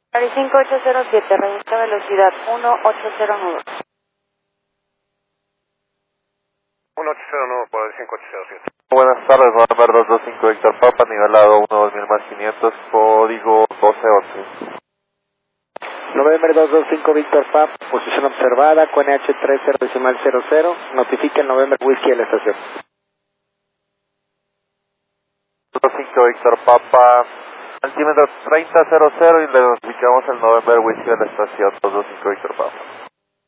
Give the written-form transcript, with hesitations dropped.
Cali 5807, registra velocidad 1809. 1809 por el 5807. Buenas tardes, November 225 Víctor Papa, nivelado 12000 más 500, código 1211. November 225 Víctor Pap, posición observada, QNH 30.00, notifica el November Whisky a la estación. 225 Víctor Papa, altímetro 3000 y le notificamos el November Whisky a la estación 225 Víctor Papa.